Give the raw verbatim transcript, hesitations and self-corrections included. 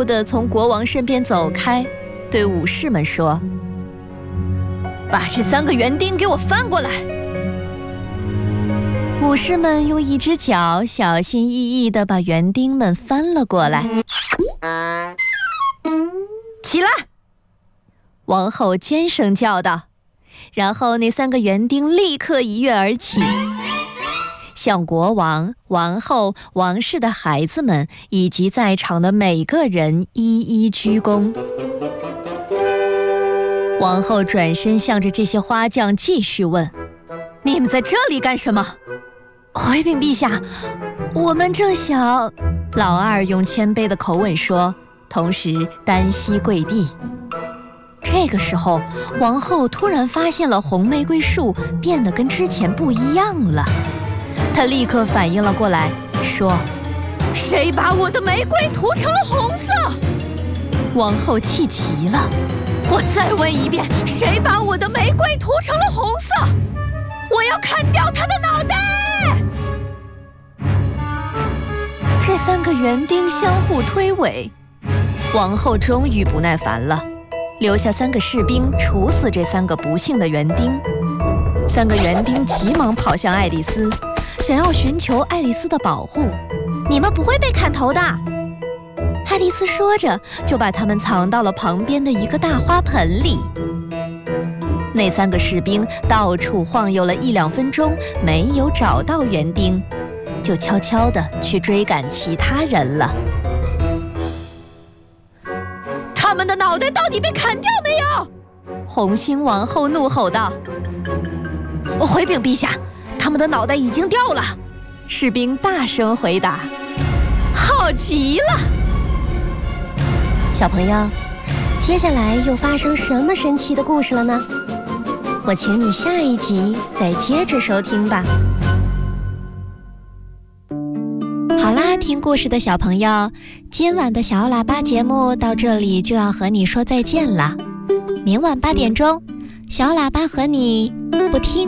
忽地从国王身边走开，对武士们说：“把这三个园丁给我翻过来。”武士们用一只脚小心翼翼地把园丁们翻了过来。起来！王后尖声叫道，然后那三个园丁立刻一跃而起，向国王、王后、王室的孩子们以及在场的每个人一一鞠躬。王后转身向着这些花匠继续问：“你们在这里干什么？”“回禀陛下，我们正想……”老二用谦卑的口吻说，同时单膝跪地。这个时候，王后突然发现了红玫瑰树变得跟之前不一样了。她立刻反应了过来，说：“谁把我的玫瑰涂成了红色？”王后气急了：“我再问一遍，谁把我的玫瑰涂成了红色？我要砍掉他的脑袋！”这三个园丁相互推诿，王后终于不耐烦了，留下三个士兵处死这三个不幸的园丁。三个园丁急忙跑向爱丽丝，想要寻求爱丽丝的保护。“你们不会被砍头的！”爱丽丝说着，就把他们藏到了旁边的一个大花盆里。那三个士兵到处晃悠了一两分钟，没有找到园丁，就悄悄地去追赶其他人了。他们的脑袋到底被砍掉没有？红心王后怒吼道。“回禀陛下，他们的脑袋已经掉了。”士兵大声回答。“好极了！”小朋友，接下来又发生什么神奇的故事了呢？我请你下一集再接着收听吧。好啦，听故事的小朋友，今晚的小喇叭节目到这里就要和你说再见了。明晚八点钟，小喇叭和你不听